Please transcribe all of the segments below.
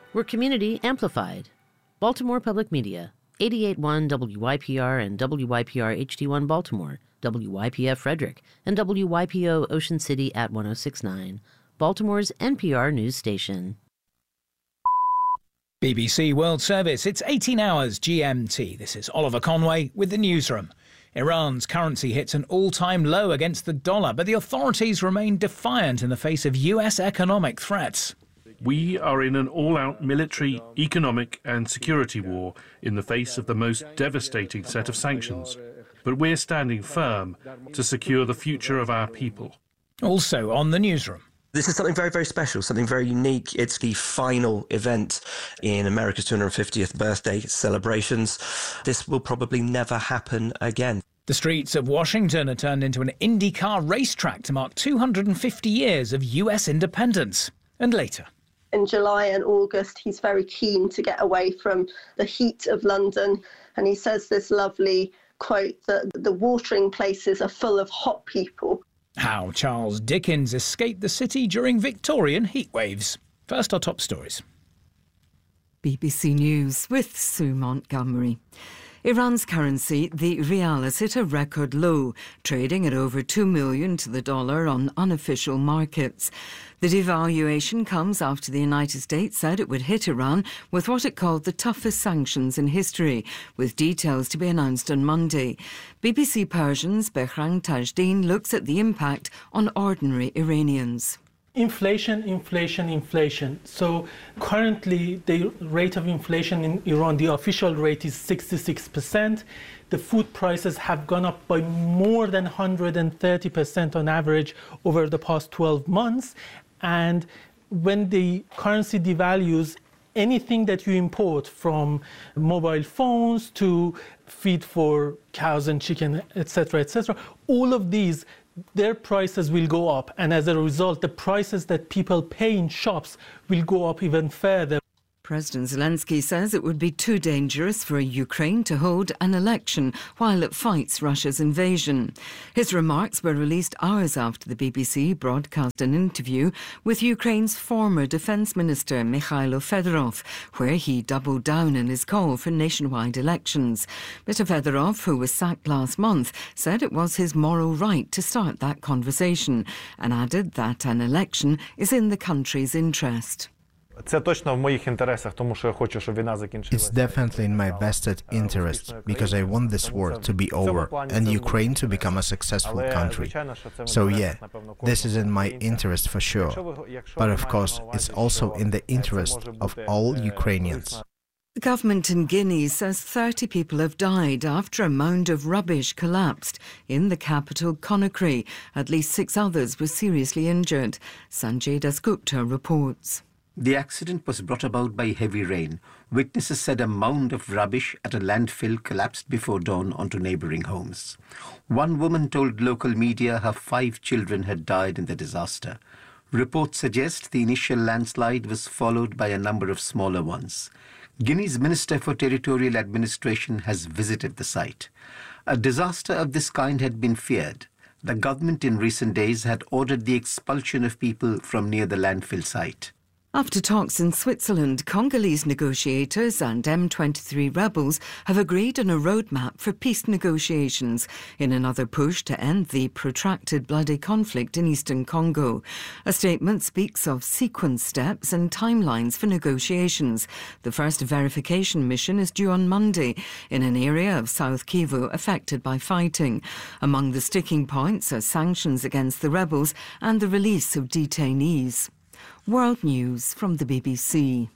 We're community amplified. Baltimore Public Media, 88.1 WYPR and WYPR HD1 Baltimore, WYPF Frederick, and WYPO Ocean City at 106.9, Baltimore's NPR news station. BBC World Service, it's 18 hours GMT. This is Oliver Conway with the newsroom. Iran's currency hits an all-time low against the dollar, but the authorities remain defiant in the face of US economic threats. We are in an all-out military, economic and security war in the face of the most devastating set of sanctions. But we're standing firm to secure the future of our people. Also on the newsroom. This is something very, very special, something very unique. It's the final event in America's 250th birthday celebrations. This will probably never happen again. The streets of Washington are turned into an IndyCar racetrack to mark 250 years of US independence. And later. In July and August, he's very keen to get away from the heat of London. And he says this lovely quote that the watering places are full of hot people. How Charles Dickens escaped the city during Victorian heatwaves. First, our top stories. BBC News with Sue Montgomery. Iran's currency, the rial, has hit a record low, trading at over $2 million to the dollar on unofficial markets. The devaluation comes after the United States said it would hit Iran with what it called the toughest sanctions in history, with details to be announced on Monday. BBC Persian's Behrang Tajdin looks at the impact on ordinary Iranians. Inflation. So currently the rate of inflation in Iran, the official rate is 66%. The food prices have gone up by more than 130% on average over the past 12 months. And when the currency devalues, anything that you import, from mobile phones to feed for cows and chicken, etc., all of these, their prices will go up. And as a result, the prices that people pay in shops will go up even further. President Zelensky says it would be too dangerous for Ukraine to hold an election while it fights Russia's invasion. His remarks were released hours after the BBC broadcast an interview with Ukraine's former Defence Minister Mikhailo Fedorov, where he doubled down in his call for nationwide elections. Mr Fedorov, who was sacked last month, said it was his moral right to start that conversation and added that an election is in the country's interest. It's definitely in my vested interest because I want this war to be over and Ukraine to become a successful country. So yeah, this is in my interest for sure. But of course, it's also in the interest of all Ukrainians. The government in Guinea says 30 people have died after a mound of rubbish collapsed in the capital, Conakry. At least 6 others were seriously injured. Sanjay Dasgupta reports. The accident was brought about by heavy rain. Witnesses said a mound of rubbish at a landfill collapsed before dawn onto neighbouring homes. One woman told local media her 5 children had died in the disaster. Reports suggest the initial landslide was followed by a number of smaller ones. Guinea's Minister for Territorial Administration has visited the site. A disaster of this kind had been feared. The government in recent days had ordered the expulsion of people from near the landfill site. After talks in Switzerland, Congolese negotiators and M23 rebels have agreed on a roadmap for peace negotiations in another push to end the protracted bloody conflict in eastern Congo. A statement speaks of sequence steps and timelines for negotiations. The first verification mission is due on Monday in an area of South Kivu affected by fighting. Among the sticking points are sanctions against the rebels and the release of detainees. World News from the BBC.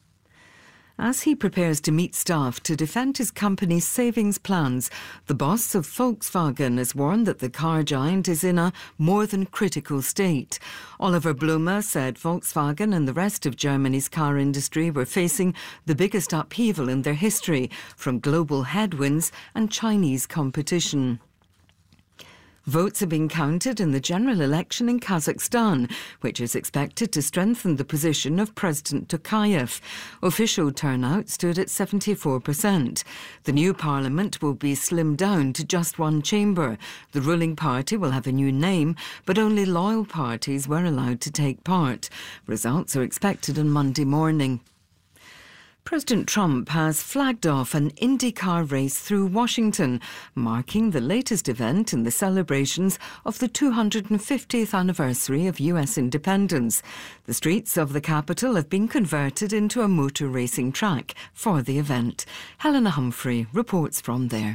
As he prepares to meet staff to defend his company's savings plans, the boss of Volkswagen has warned that the car giant is in a more than critical state. Oliver Blume said Volkswagen and the rest of Germany's car industry were facing the biggest upheaval in their history from global headwinds and Chinese competition. Votes are being counted in the general election in Kazakhstan, which is expected to strengthen the position of President Tokayev. Official turnout stood at 74%. The new parliament will be slimmed down to just one chamber. The ruling party will have a new name, but only loyal parties were allowed to take part. Results are expected on Monday morning. President Trump has flagged off an IndyCar race through Washington, marking the latest event in the celebrations of the 250th anniversary of US independence. The streets of the capital have been converted into a motor racing track for the event. Helena Humphrey reports from there.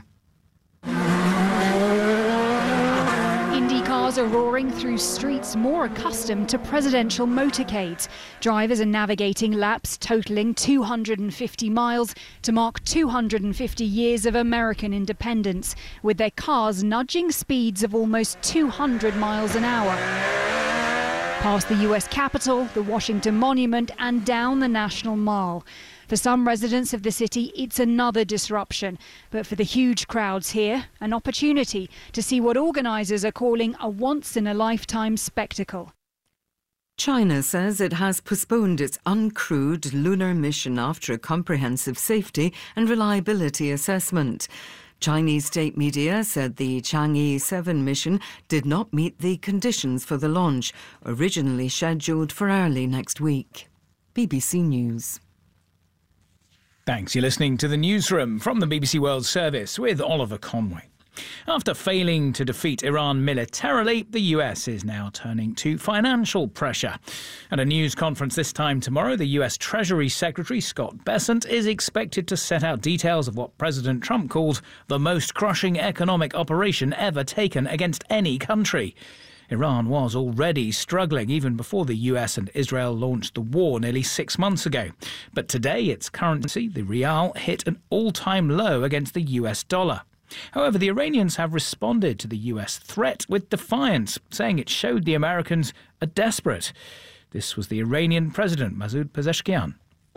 Indy cars are roaring through streets more accustomed to presidential motorcades. Drivers are navigating laps totaling 250 miles to mark 250 years of American independence, with their cars nudging speeds of almost 200 miles an hour. Past the US Capitol, the Washington Monument and down the National Mall. For some residents of the city, it's another disruption. But for the huge crowds here, an opportunity to see what organisers are calling a once-in-a-lifetime spectacle. China says it has postponed its uncrewed lunar mission after a comprehensive safety and reliability assessment. Chinese state media said the Chang'e 7 mission did not meet the conditions for the launch, originally scheduled for early next week. BBC News. Thanks. You're listening to the Newsroom from the BBC World Service with Oliver Conway. After failing to defeat Iran militarily, the US is now turning to financial pressure. At a news conference this time tomorrow, the US Treasury Secretary Scott Bessent is expected to set out details of what President Trump called the most crushing economic operation ever taken against any country. Iran was already struggling even before the US and Israel launched the war nearly 6 months ago. But today its currency, the rial, hit an all-time low against the US dollar. However, the Iranians have responded to the US threat with defiance, saying it showed the Americans are desperate. This was the Iranian President Masoud Pezeshkian.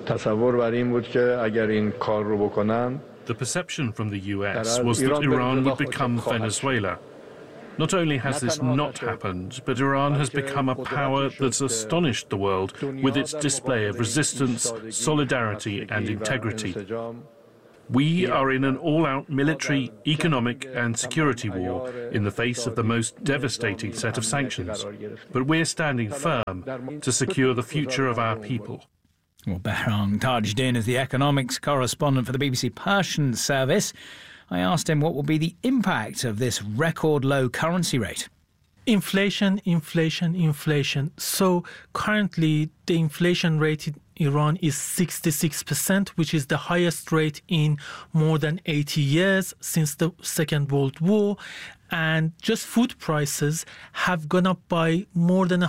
The perception from the US was that Iran would become Venezuela. Not only has this not happened, but Iran has become a power that's astonished the world with its display of resistance, solidarity and integrity. We are in an all-out military, economic and security war in the face of the most devastating set of sanctions. But we're standing firm to secure the future of our people. Well, Behram Tajuddin is the economics correspondent for the BBC Persian service. I asked him what will be the impact of this record low currency rate. Inflation. So currently the inflation rate in Iran is 66%, which is the highest rate in more than 80 years since the Second World War. And just food prices have gone up by more than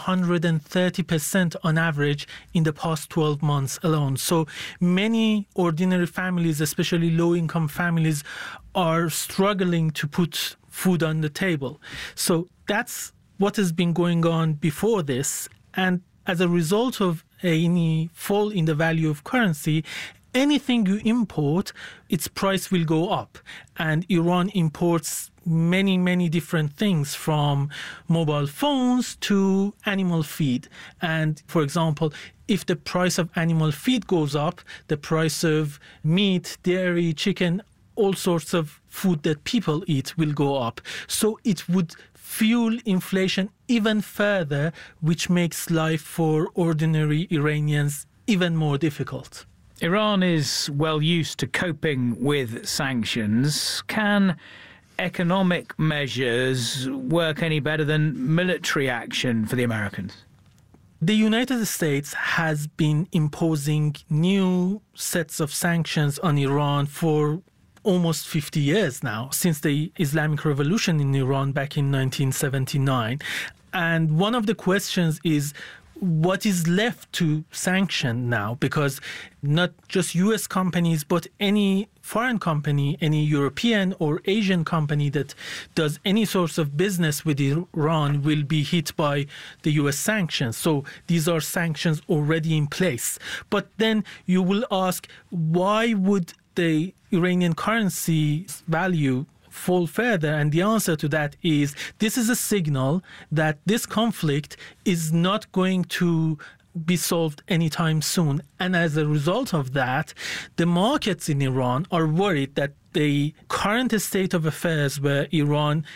130% on average in the past 12 months alone. So many ordinary families, especially low-income families, are struggling to put food on the table. So that's what has been going on before this. And as a result of any fall in the value of currency, anything you import, its price will go up. And Iran imports many different things, from mobile phones to animal feed. And for example, if the price of animal feed goes up, the price of meat, dairy, chicken, all sorts of food that people eat will go up. So it would fuel inflation even further, which makes life for ordinary Iranians even more difficult. Iran is well used to coping with sanctions. Can economic measures work any better than military action for the Americans? The United States has been imposing new sets of sanctions on Iran for almost 50 years now, since the Islamic Revolution in Iran back in 1979. And one of the questions is, what is left to sanction now? Because not just US companies, but any foreign company, any European or Asian company that does any sorts of business with Iran will be hit by the US sanctions. So these are sanctions already in place. But then you will ask, why would the Iranian currency value fall further? And the answer to that is, this is a signal that this conflict is not going to be solved anytime soon. And as a result of that, the markets in Iran are worried that the current state of affairs, where Iran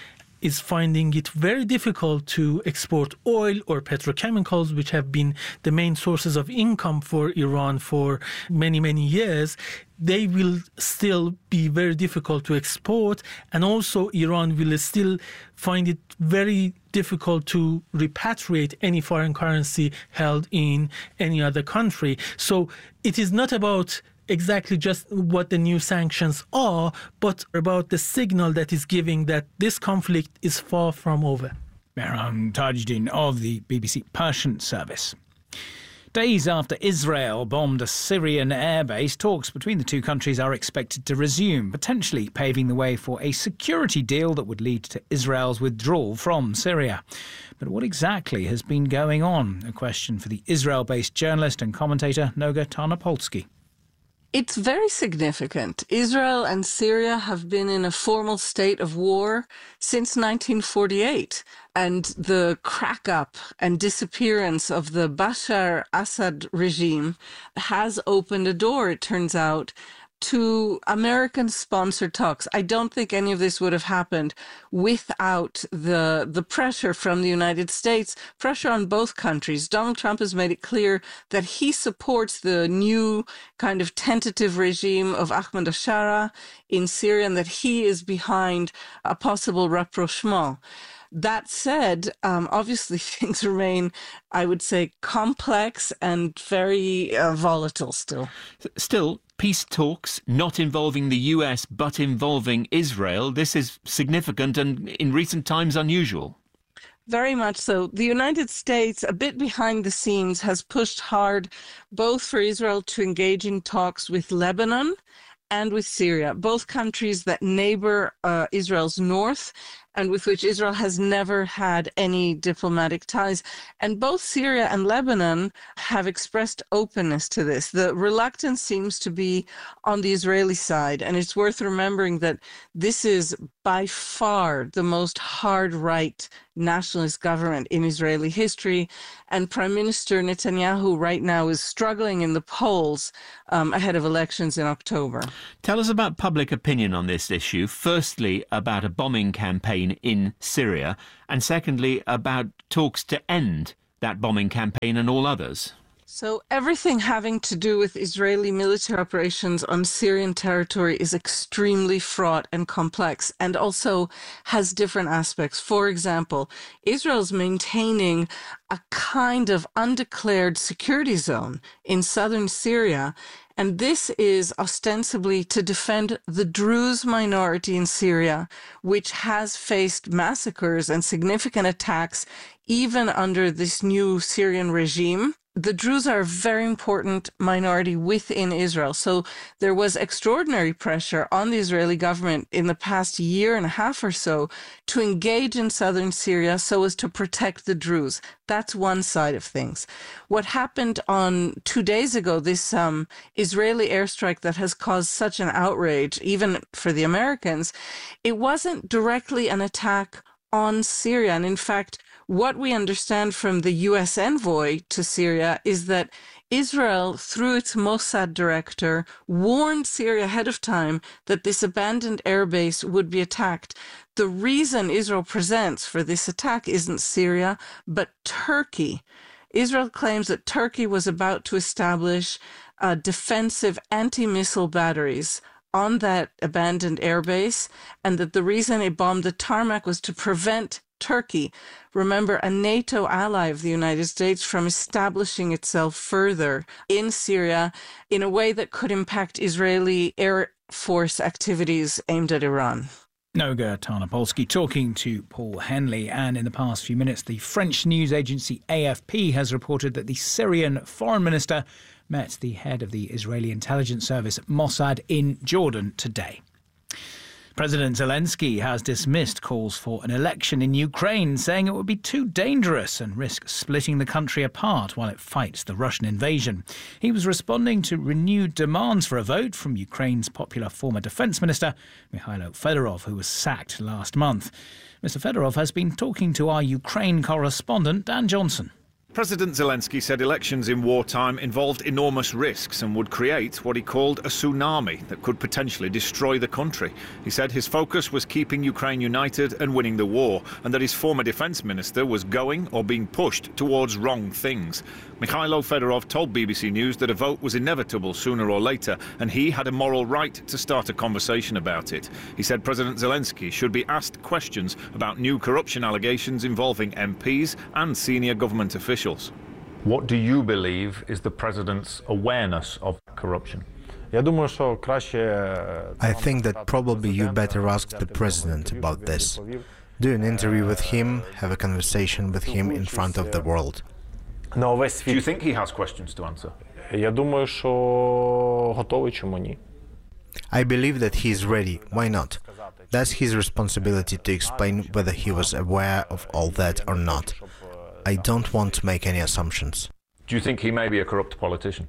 is finding it very difficult to export oil or petrochemicals, which have been the main sources of income for Iran for many, many years. They will still be very difficult to export, and also Iran will still find it very difficult to repatriate any foreign currency held in any other country. So it is not about exactly just what the new sanctions are, but about the signal that is giving that this conflict is far from over. Mehran Tajuddin of the BBC Persian service. Days after Israel bombed a Syrian airbase, talks between the two countries are expected to resume, potentially paving the way for a security deal that would lead to Israel's withdrawal from Syria. But what exactly has been going on? A question for the Israel-based journalist and commentator Noga Tarnopolsky. It's very significant. Israel and Syria have been in a formal state of war since 1948, and the crack-up and disappearance of the Bashar Assad regime has opened a door, it turns out, to American-sponsored talks. I don't think any of this would have happened without the pressure from the United States, pressure on both countries. Donald Trump has made it clear that he supports the new kind of tentative regime of Ahmed al-Shara in Syria and that he is behind a possible rapprochement. That said, obviously things remain, I would say, complex and very volatile still. Still, peace talks not involving the US but involving Israel, this is significant and in recent times unusual. Very much so. The United States, a bit behind the scenes, has pushed hard both for Israel to engage in talks with Lebanon and with Syria, both countries that neighbor Israel's north and with which Israel has never had any diplomatic ties. And both Syria and Lebanon have expressed openness to this. The reluctance seems to be on the Israeli side, and it's worth remembering that this is by far the most hard-right nationalist government in Israeli history, and Prime Minister Netanyahu right now is struggling in the polls ahead of elections in October. Tell us about public opinion on this issue. Firstly, about a bombing campaign in Syria, and secondly, about talks to end that bombing campaign and all others. So everything having to do with Israeli military operations on Syrian territory is extremely fraught and complex, and also has different aspects. For example, Israel's maintaining a kind of undeclared security zone in southern Syria, and this is ostensibly to defend the Druze minority in Syria, which has faced massacres and significant attacks even under this new Syrian regime. The Druze are a very important minority within Israel. So there was extraordinary pressure on the Israeli government in the past year and a half or so to engage in southern Syria so as to protect the Druze. That's one side of things. What happened on 2 days ago, this Israeli airstrike that has caused such an outrage, even for the Americans, it wasn't directly an attack on Syria. And in fact, what we understand from the U.S. envoy to Syria is that Israel, through its Mossad director, warned Syria ahead of time that this abandoned airbase would be attacked. The reason Israel presents for this attack isn't Syria, but Turkey. Israel claims that Turkey was about to establish defensive anti-missile batteries on that abandoned airbase, and that the reason it bombed the tarmac was to prevent Turkey, remember, a NATO ally of the United States, from establishing itself further in Syria in a way that could impact Israeli Air Force activities aimed at Iran. Noga Tarnopolsky talking to Paul Henley. And in the past few minutes, the French news agency AFP has reported that the Syrian foreign minister met the head of the Israeli intelligence service Mossad in Jordan today. President Zelensky has dismissed calls for an election in Ukraine, saying it would be too dangerous and risk splitting the country apart while it fights the Russian invasion. He was responding to renewed demands for a vote from Ukraine's popular former defence minister, Mikhailo Fedorov, who was sacked last month. Mr. Fedorov has been talking to our Ukraine correspondent, Dan Johnson. President Zelensky said elections in wartime involved enormous risks and would create what he called a tsunami that could potentially destroy the country. He said his focus was keeping Ukraine united and winning the war, and that his former defence minister was going or being pushed towards wrong things. Mikhailo Fedorov told BBC News that a vote was inevitable sooner or later, and he had a moral right to start a conversation about it. He said President Zelensky should be asked questions about new corruption allegations involving MPs and senior government officials. What do you believe is the president's awareness of corruption? I think that probably you better ask the president about this. Do an interview with him, have a conversation with him in front of the world. Do you think he has questions to answer? I believe that he is ready. Why not? That's his responsibility to explain whether he was aware of all that or not. I don't want to make any assumptions. Do you think he may be a corrupt politician?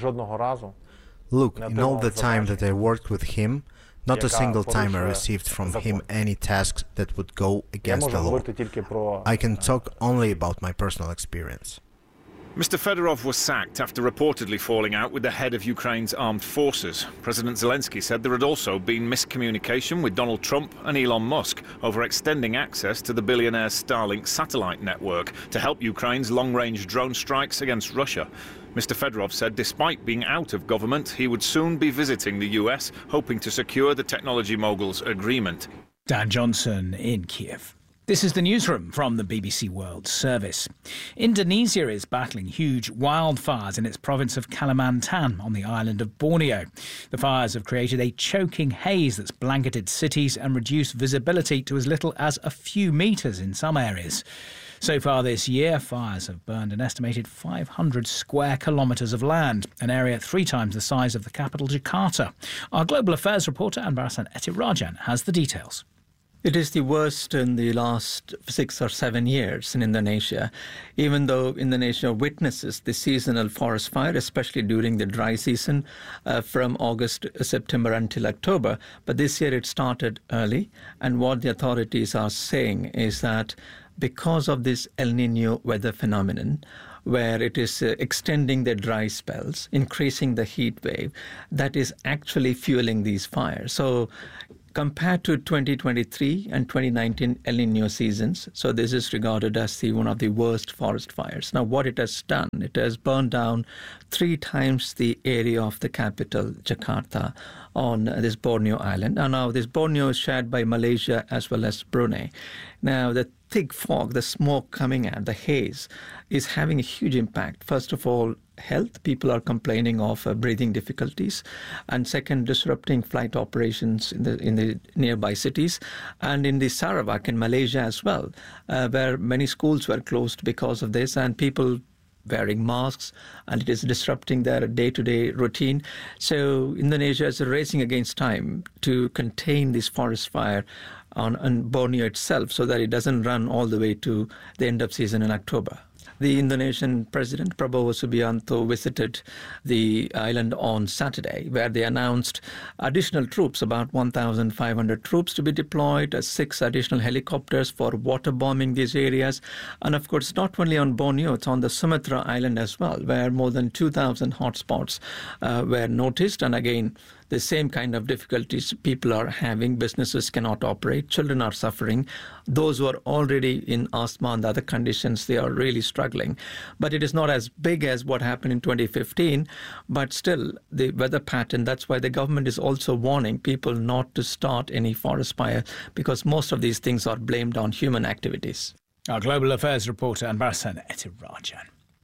Look, in all the time that I worked with him, not a single time I received from him any tasks that would go against the law. I can talk only about my personal experience. Mr. Fedorov was sacked after reportedly falling out with the head of Ukraine's armed forces. President Zelensky said there had also been miscommunication with Donald Trump and Elon Musk over extending access to the billionaire's Starlink satellite network to help Ukraine's long-range drone strikes against Russia. Mr. Fedorov said despite being out of government, he would soon be visiting the US, hoping to secure the technology mogul's agreement. Dan Johnson in Kiev. This is the newsroom from the BBC World Service. Indonesia is battling huge wildfires in its province of Kalimantan on the island of Borneo. The fires have created a choking haze that's blanketed cities and reduced visibility to as little as a few metres in some areas. So far this year, fires have burned an estimated 500 square kilometres of land, an area 3 times the size of the capital, Jakarta. Our Global Affairs reporter, Anbarasan Etirajan, has the details. It is the worst in the last 6 or 7 years in Indonesia, even though Indonesia witnesses the seasonal forest fire, especially during the dry season from August, September until October. But this year it started early, and what the authorities are saying is that because of this El Niño weather phenomenon, where it is extending the dry spells, increasing the heat wave, that is actually fueling these fires. So compared to 2023 and 2019 El Niño seasons, so this is regarded as one of the worst forest fires. Now, what it has done, it has burned down 3 times the area of the capital, Jakarta, on this Borneo island. And now this Borneo is shared by Malaysia as well as Brunei. Now, the thick fog, the smoke coming out, the haze, is having a huge impact. First of all, health. People are complaining of breathing difficulties. And second, disrupting flight operations in the nearby cities. And in the Sarawak in Malaysia as well, where many schools were closed because of this, and people wearing masks, and it is disrupting their day-to-day routine. So Indonesia is racing against time to contain this forest fire on Borneo itself so that it doesn't run all the way to the end of season in October. The Indonesian President Prabowo Subianto visited the island on Saturday, where they announced additional troops, about 1,500 troops to be deployed, 6 additional helicopters for waterbombing these areas. And of course, not only on Borneo, it's on the Sumatra Island as well, where more than 2,000 hotspots were noticed. And again, the same kind of difficulties people are having. Businesses cannot operate. Children are suffering. Those who are already in asthma and other conditions, they are really struggling. But it is not as big as what happened in 2015. But still, the weather pattern, that's why the government is also warning people not to start any forest fire, because most of these things are blamed on human activities. Our Global Affairs reporter, Anbarasan Etirajan.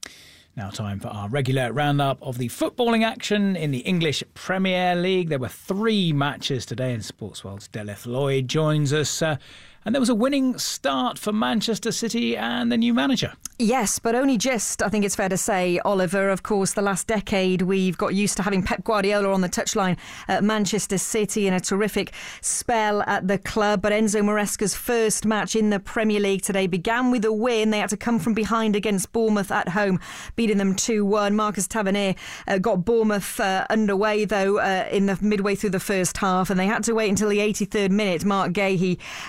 Now time for our regular roundup of the footballing action in the English Premier League. There were 3 matches today, and Sports World's Delith Lloyd joins us. And there was a winning start for Manchester City and the new manager. Yes, but only just, I think it's fair to say, Oliver. Of course, the last decade we've got used to having Pep Guardiola on the touchline at Manchester City in a terrific spell at the club. But Enzo Maresca's first match in the Premier League today began with a win. They had to come from behind against Bournemouth at home, beating them 2-1. Marcus Tavernier got Bournemouth underway, though, in the midway through the first half, and they had to wait until the 83rd minute. Mark Gahey, who was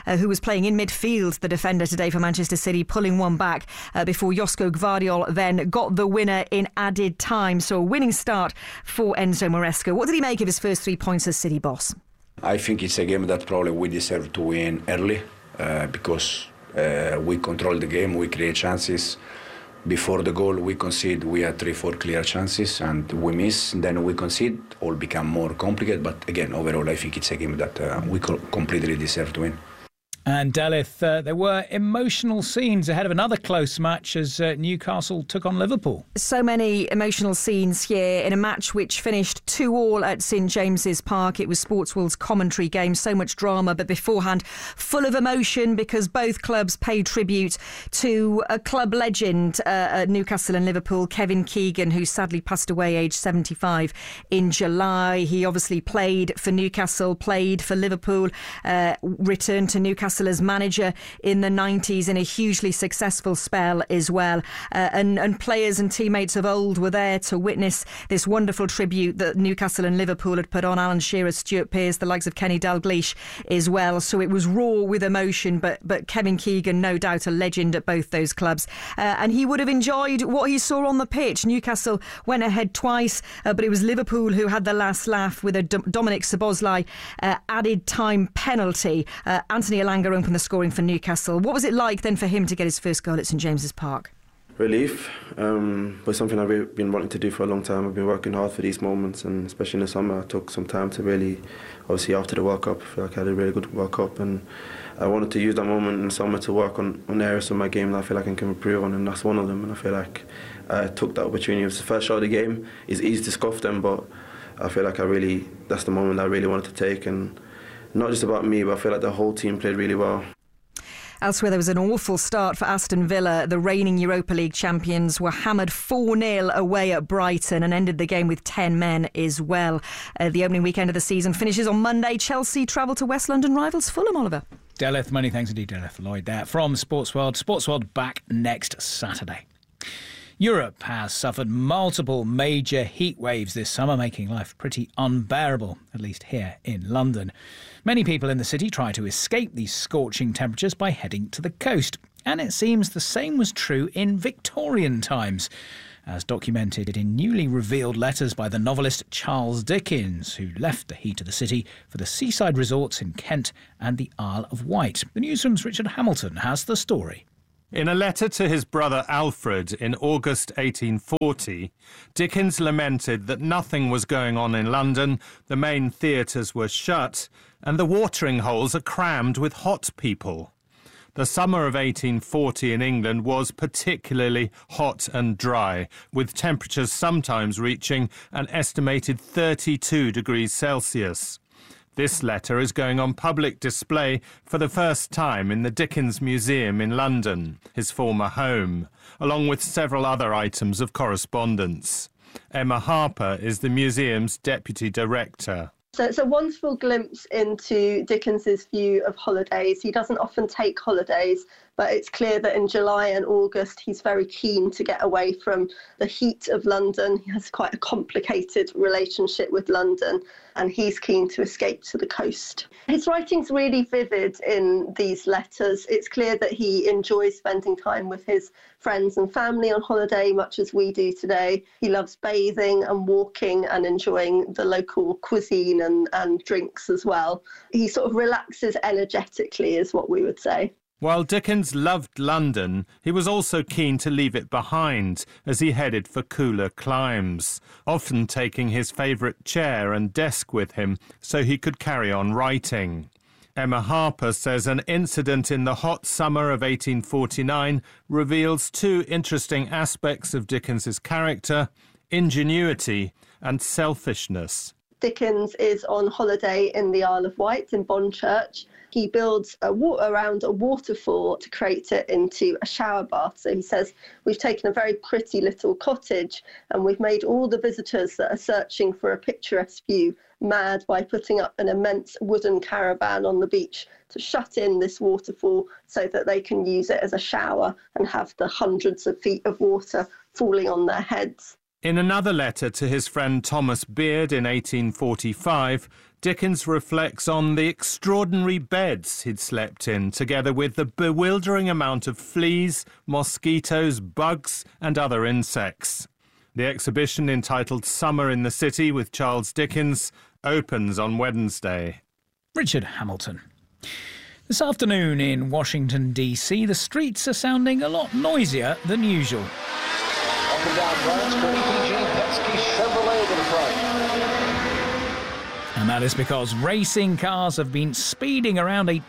playing in midfield, the defender today for Manchester City, pulling one back before Josko Gvardiol then got the winner in added time. So a winning start for Enzo Maresca. What did he make of his first 3 points as City boss? I think it's a game that probably we deserve to win early because we control the game, we create chances. Before the goal we concede, we had 3-4 clear chances and we miss, then we concede, all become more complicated. But again, overall I think it's a game that we completely deserve to win. And Delith, there were emotional scenes ahead of another close match as Newcastle took on Liverpool. So many emotional scenes here in a match which finished 2-2 at St James's Park. It was Sportsworld's commentary game, so much drama, but beforehand full of emotion because both clubs paid tribute to a club legend at Newcastle and Liverpool, Kevin Keegan, who sadly passed away aged 75 in July. He obviously played for Newcastle, played for Liverpool, returned to Newcastle as manager in the 90s in a hugely successful spell as well. And players and teammates of old were there to witness this wonderful tribute that Newcastle and Liverpool had put on. Alan Shearer, Stuart Pearce, the likes of Kenny Dalglish as well. So it was raw with emotion, but Kevin Keegan, no doubt a legend at both those clubs. And he would have enjoyed what he saw on the pitch. Newcastle went ahead twice, but it was Liverpool who had the last laugh with a Dominic Szoboszlai added time penalty. Anthony Elanga opened the scoring for Newcastle. What was it like then for him to get his first goal at St James's Park? Relief, but something I've been wanting to do for a long time. I've been working hard for these moments, and especially in the summer I took some time to really, obviously after the World Cup, I feel like I had a really good World Cup, and I wanted to use that moment in the summer to work on areas of my game that I feel like I can improve on, and that's one of them. And I feel like I took that opportunity. It was the first shot of the game. It's easy to scoff them, but I feel like that's the moment I really wanted to take, and not just about me, but I feel like the whole team played really well. Elsewhere, there was an awful start for Aston Villa. The reigning Europa League champions were hammered 4-0 away at Brighton and ended the game with 10 men as well. The opening weekend of the season finishes on Monday. Chelsea travel to West London rivals Fulham, Oliver. Delith, many thanks indeed, Delith Lloyd there from Sportsworld. Sportsworld back next Saturday. Europe has suffered multiple major heat waves this summer, making life pretty unbearable, at least here in London. Many people in the city try to escape these scorching temperatures by heading to the coast. And it seems the same was true in Victorian times, as documented in newly revealed letters by the novelist Charles Dickens, who left the heat of the city for the seaside resorts in Kent and the Isle of Wight. The Newsroom's Richard Hamilton has the story. In a letter to his brother Alfred in August 1840, Dickens lamented that nothing was going on in London, the main theatres were shut, and the watering holes are crammed with hot people. The summer of 1840 in England was particularly hot and dry, with temperatures sometimes reaching an estimated 32 degrees Celsius. This letter is going on public display for the first time in the Dickens Museum in London, his former home, along with several other items of correspondence. Emma Harper is the museum's deputy director. So it's a wonderful glimpse into Dickens's view of holidays. He doesn't often take holidays, but it's clear that in July and August he's very keen to get away from the heat of London. He has quite a complicated relationship with London, and he's keen to escape to the coast. His writing's really vivid in these letters. It's clear that he enjoys spending time with his friends and family on holiday, much as we do today. He loves bathing and walking and enjoying the local cuisine and drinks as well. He sort of relaxes energetically, is what we would say. While Dickens loved London, he was also keen to leave it behind as he headed for cooler climes, often taking his favourite chair and desk with him so he could carry on writing. Emma Harper says an incident in the hot summer of 1849 reveals two interesting aspects of Dickens's character: ingenuity and selfishness. Dickens is on holiday in the Isle of Wight in Bonchurch. He builds around a waterfall to create it into a shower bath. So he says, we've taken a very pretty little cottage and we've made all the visitors that are searching for a picturesque view mad by putting up an immense wooden caravan on the beach to shut in this waterfall so that they can use it as a shower and have the hundreds of feet of water falling on their heads. In another letter to his friend Thomas Beard in 1845, Dickens reflects on the extraordinary beds he'd slept in, together with the bewildering amount of fleas, mosquitoes, bugs and other insects. The exhibition, entitled Summer in the City with Charles Dickens, opens on Wednesday. Richard Hamilton. This afternoon in Washington, D.C., the streets are sounding a lot noisier than usual. Up and down runs for EPG Penske Chevrolet to the front. And that is because racing cars have been speeding around a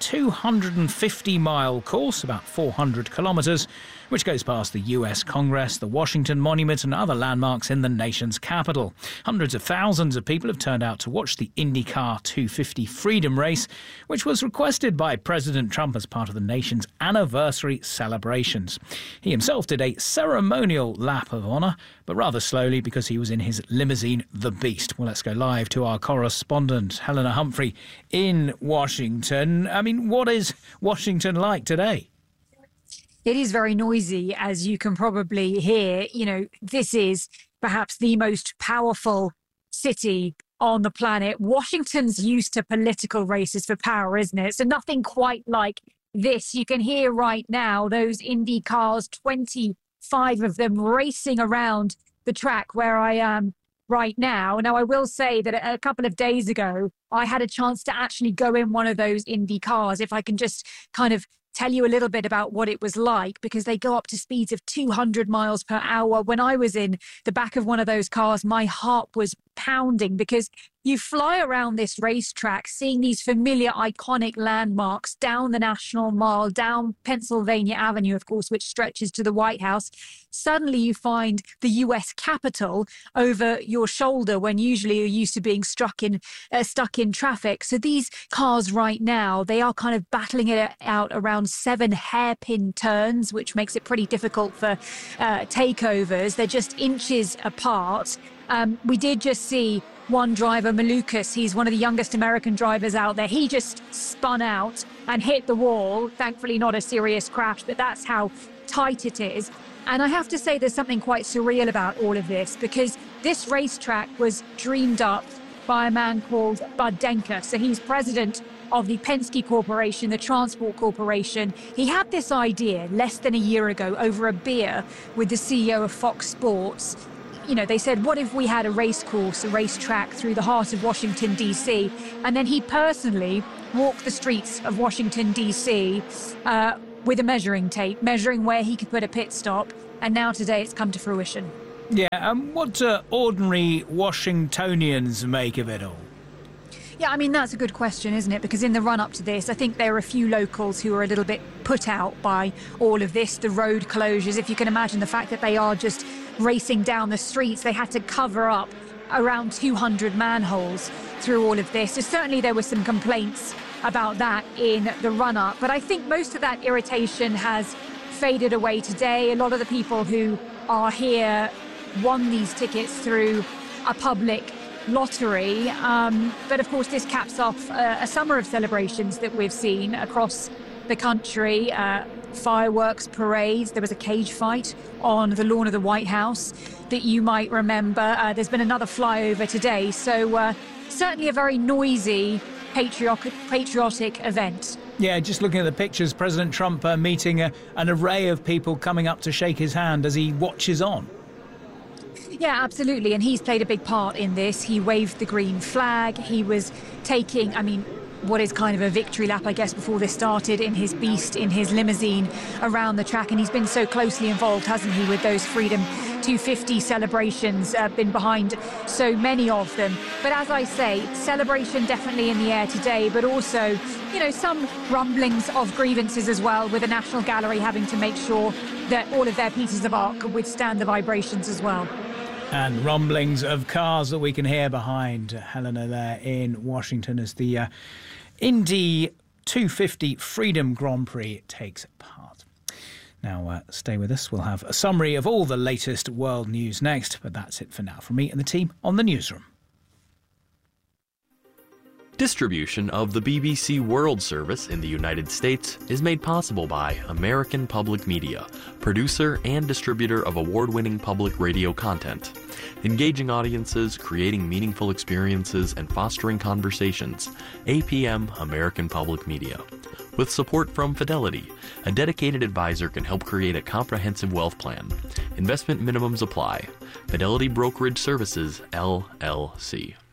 250-mile course, about 400 kilometres, which goes past the US Congress, the Washington Monument and other landmarks in the nation's capital. Hundreds of thousands of people have turned out to watch the IndyCar 250 Freedom Race, which was requested by President Trump as part of the nation's anniversary celebrations. He himself did a ceremonial lap of honour, but rather slowly because he was in his limousine, The Beast. Well, let's go live to our correspondent, Helena Humphrey, in Washington. I mean, what is Washington like today? It is very noisy, as you can probably hear. You know, this is perhaps the most powerful city on the planet. Washington's used to political races for power, isn't it? So nothing quite like this. You can hear right now those Indy cars, 25 of them racing around the track where I am right now. Now, I will say that a couple of days ago, I had a chance to actually go in one of those Indy cars, if I can just kind of tell you a little bit about what it was like, because they go up to speeds of 200 miles per hour. When I was in the back of one of those cars, my heart was pounding, because you fly around this racetrack seeing these familiar, iconic landmarks down the National Mall, down Pennsylvania Avenue, of course, which stretches to the White House. Suddenly you find the US Capitol over your shoulder, when usually you're used to being stuck in traffic. So these cars right now, they are kind of battling it out around 7 hairpin turns, which makes it pretty difficult for takeovers. They're just inches apart. We did just see one driver, Malukas, he's one of the youngest American drivers out there. He just spun out and hit the wall. Thankfully, not a serious crash, but that's how tight it is. And I have to say there's something quite surreal about all of this, because this racetrack was dreamed up by a man called Bud Denker. So he's president of the Penske Corporation, the Transport Corporation. He had this idea less than a year ago over a beer with the CEO of Fox Sports. You know, they said, what if we had a race course, a racetrack through the heart of Washington, D.C.? And then he personally walked the streets of Washington, D.C. With a measuring tape, measuring where he could put a pit stop. And now today it's come to fruition. Yeah, what do ordinary Washingtonians make of it all? Yeah, I mean, that's a good question, isn't it? Because in the run-up to this, I think there are a few locals who are a little bit put out by all of this, the road closures. If you can imagine the fact that they are just racing down the streets, they had to cover up around 200 manholes through all of this. So certainly there were some complaints about that in the run-up. But I think most of that irritation has faded away today. A lot of the people who are here won these tickets through a public lottery. But of course, this caps off a summer of celebrations that we've seen across the country. Fireworks, parades. There was a cage fight on the lawn of the White House that you might remember. There's been another flyover today. So certainly a very noisy, patriotic event. Yeah, just looking at the pictures, President Trump meeting an array of people coming up to shake his hand as he watches on. Yeah, absolutely. And he's played a big part in this. He waved the green flag. He was taking, what is kind of a victory lap, I guess, before this started in his Beast, in his limousine around the track. And he's been so closely involved, hasn't he, with those Freedom 250 celebrations, been behind so many of them. But as I say, celebration definitely in the air today, but also, some rumblings of grievances as well, with the National Gallery having to make sure that all of their pieces of art could withstand the vibrations as well. And rumblings of cars that we can hear behind Helena there in Washington as the Indy 250 Freedom Grand Prix takes part. Now, stay with us. We'll have a summary of all the latest world news next, but that's it for now from me and the team on the newsroom. Distribution of the BBC World Service in the United States is made possible by American Public Media, producer and distributor of award-winning public radio content. Engaging audiences, creating meaningful experiences, and fostering conversations. APM American Public Media. With support from Fidelity, a dedicated advisor can help create a comprehensive wealth plan. Investment minimums apply. Fidelity Brokerage Services, LLC.